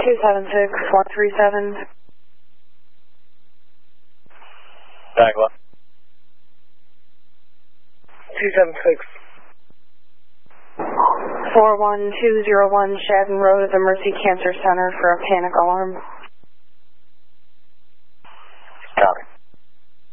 276-137. Bagua. 276. 41201 Shadden Road at the Mercy Cancer Center for a panic alarm.